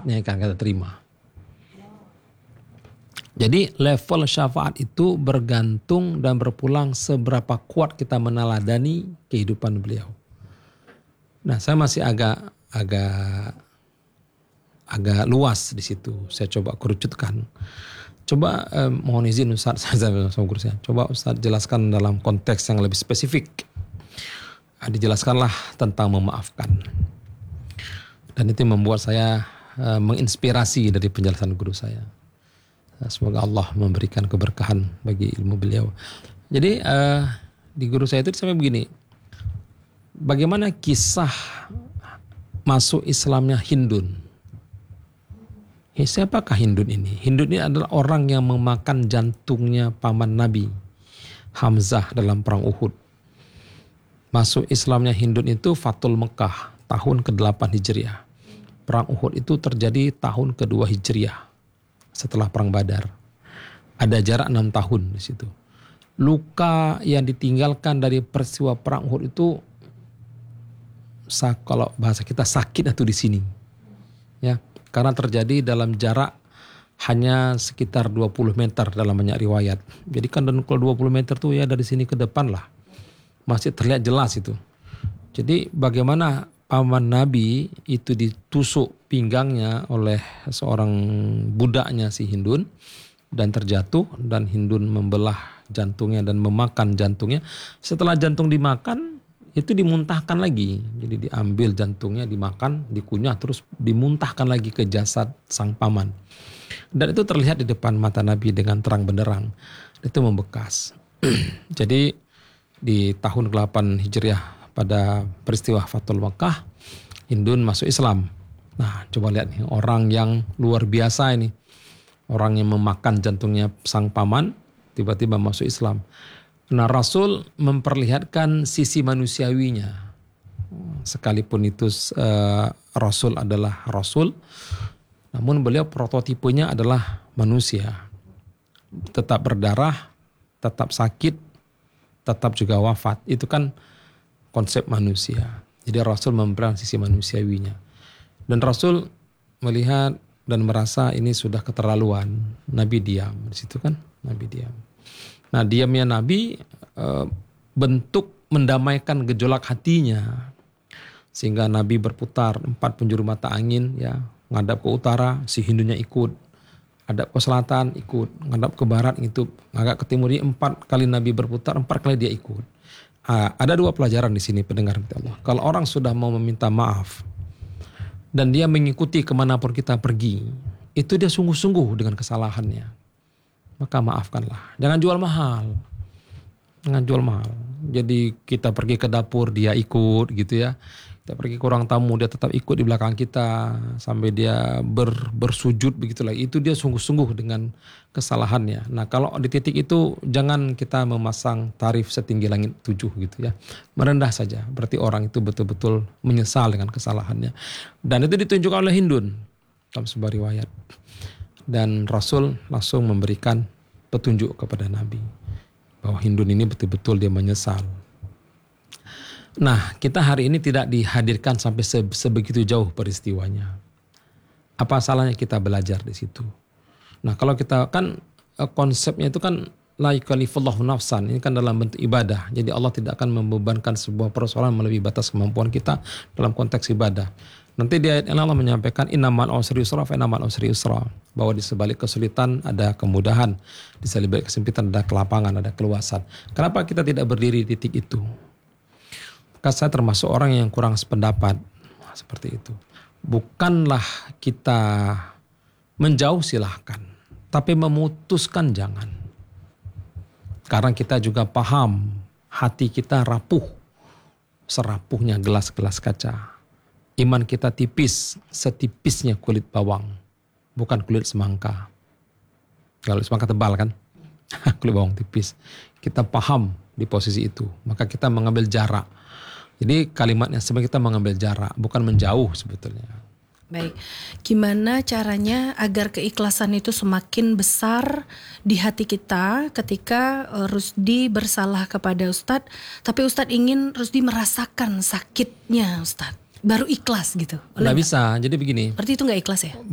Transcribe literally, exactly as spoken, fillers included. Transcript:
syafaatnya yang akan kita terima. Jadi level syafaat itu bergantung dan berpulang seberapa kuat kita meneladani kehidupan beliau. Nah, saya masih agak agak agak luas di situ. Saya coba kerucutkan. Coba eh, mohon izin Ustaz, saya sama guru saya. Coba Ustaz jelaskan dalam konteks yang lebih spesifik. Nah, dijelaskanlah tentang memaafkan. Dan itu membuat saya eh, menginspirasi dari penjelasan guru saya. Semoga Allah memberikan keberkahan bagi ilmu beliau. Jadi uh, di guru saya itu sampai begini. Bagaimana kisah masuk Islamnya Hindun? Eh, siapakah Hindun ini? Hindun ini adalah orang yang memakan jantungnya paman Nabi Hamzah dalam perang Uhud. Masuk Islamnya Hindun itu Fathul Mekah tahun kedelapan Hijriah. Perang Uhud itu terjadi tahun kedua Hijriah. Setelah perang Badar, ada jarak enam tahun di situ. Luka yang ditinggalkan dari peristiwa perang Uhud itu, kalau bahasa kita sakit itu di sini, ya, karena terjadi dalam jarak hanya sekitar dua puluh meter dalam banyak riwayat. Jadi kan dan kalau dua puluh meter tuh ya dari sini ke depan lah, masih terlihat jelas itu. Jadi bagaimana paman Nabi itu ditusuk pinggangnya oleh seorang budaknya si Hindun dan terjatuh, dan Hindun membelah jantungnya dan memakan jantungnya. Setelah jantung dimakan itu dimuntahkan lagi. Jadi diambil jantungnya, dimakan, dikunyah, terus dimuntahkan lagi ke jasad sang paman. Dan itu terlihat di depan mata Nabi dengan terang benderang. Itu membekas. Jadi di tahun kedelapan Hijriah pada peristiwa Fathul Makkah, Hindun masuk Islam. Nah, coba lihat nih, orang yang luar biasa ini. Orang yang memakan jantungnya sang paman, tiba-tiba masuk Islam. Nah, Rasul memperlihatkan sisi manusiawinya. Sekalipun itu uh, Rasul adalah Rasul, namun beliau prototipenya adalah manusia. Tetap berdarah, tetap sakit, tetap juga wafat. Itu kan konsep manusia. Jadi Rasul memperlihatkan sisi manusiawinya. Dan Rasul melihat dan merasa ini sudah keterlaluan. Nabi diam. Di situ kan Nabi diam. Nah, diamnya Nabi e, bentuk mendamaikan gejolak hatinya. Sehingga Nabi berputar empat penjuru mata angin, ya, ngadap ke utara, si Hindunya ikut. Ngadap ke selatan ikut, ngadap ke barat itu, ngadap ke timur. Empat kali Nabi berputar, empat kali dia ikut. Ah, ada dua pelajaran di sini pendengar Allah. Kalau orang sudah mau meminta maaf dan dia mengikuti kemanapun kita pergi, itu dia sungguh-sungguh dengan kesalahannya, maka maafkanlah. Jangan jual mahal, jangan jual mahal. Jadi kita pergi ke dapur dia ikut gitu ya. Kita pergi ke ruang tamu dia tetap ikut di belakang kita sampai dia ber, bersujud begitulah. Itu dia sungguh-sungguh dengan kesalahannya. Nah, kalau di titik itu jangan kita memasang tarif setinggi langit tujuh gitu ya. Merendah saja. Berarti orang itu betul-betul menyesal dengan kesalahannya. Dan itu ditunjukkan oleh Hindun dalam sebuah riwayat. Dan Rasul langsung memberikan petunjuk kepada Nabi bahwa Hindun ini betul-betul dia menyesal. Nah, kita hari ini tidak dihadirkan sampai sebegitu jauh peristiwanya. Apa salahnya kita belajar di situ? Nah, kalau kita kan konsepnya itu kan la yukallifullahu nafsan, ini kan dalam bentuk ibadah. Jadi Allah tidak akan membebankan sebuah persoalan melebihi batas kemampuan kita dalam konteks ibadah. Nanti di ayat yang Allah menyampaikan innamal usri yusra fa innamal usri yusra, bahwa di sebalik kesulitan ada kemudahan, di sebalik kesempitan ada kelapangan, ada keluasan. Kenapa kita tidak berdiri di titik itu? Saya termasuk orang yang kurang sependapat seperti itu. Bukanlah kita menjauh silahkan, tapi memutuskan jangan. Karena kita juga paham hati kita rapuh, serapuhnya gelas-gelas kaca. Iman kita tipis, setipisnya kulit bawang, bukan kulit semangka. Kalau semangka tebal kan, kulit bawang tipis. Kita paham di posisi itu, maka kita mengambil jarak. Jadi kalimatnya sebenarnya kita mengambil jarak, bukan menjauh sebetulnya. Baik, gimana caranya agar keikhlasan itu semakin besar di hati kita ketika Rusdi bersalah kepada Ustadz, tapi Ustadz ingin Rusdi merasakan sakitnya Ustadz, baru ikhlas gitu. Nggak bisa, jadi begini. Berarti itu nggak ikhlas ya?